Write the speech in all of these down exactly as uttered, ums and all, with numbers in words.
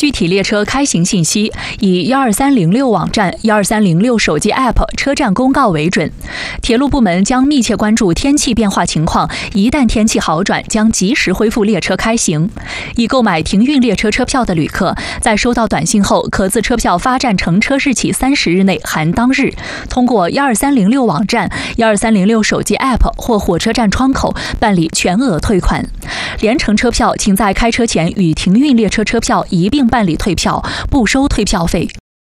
具体列车开行信息以一二三零六网站、一二三零六手机 App、车站公告为准。铁路部门将密切关注天气变化情况，一旦天气好转，将及时恢复列车开行。已购买停运列车车票的旅客，在收到短信后，可自车票发站乘车日起三十日内含当日，通过一二三零六网站、一二三零六手机 App 或火车站窗口办理全额退款。联程车票，请在开车前与停运列车车票一并办理退票，不收退票费。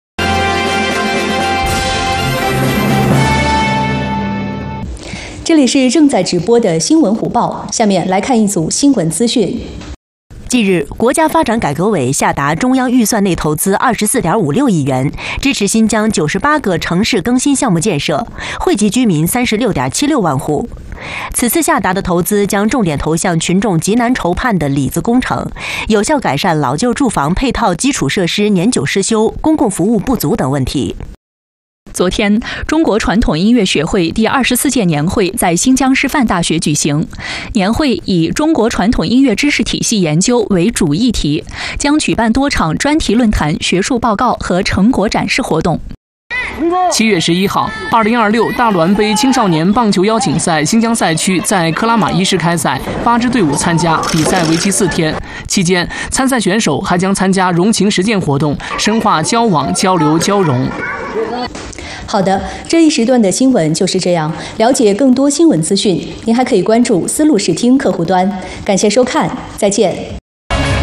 这里是正在直播的新闻虎报，下面来看一组新闻资讯。 近日，国家发展改革委下达中央预算内投资二十四点五六亿元，支持新疆九十八个城市更新项目建设，惠及居民三十六点七六万户。此次下达的投资将重点投向群众极难筹盼的里子工程，有效改善老旧住房配套基础设施年久失修、公共服务不足等问题。 昨天，中国传统音乐学会第二十四届年会在新疆师范大学举行。年会以中国传统音乐知识体系研究为主议题，将举办多场专题论坛、学术报告和成果展示活动。 七月十一号，二零二六大滦杯青少年棒球邀请赛新疆赛区在克拉玛依市开赛，八支队伍参加，比赛为期四天。期间，参赛选手还将参加融情实践活动，深化交往、交流、交融。 好的，这一时段的新闻就是这样。了解更多新闻资讯，您还可以关注丝路视听客户端。感谢收看，再见。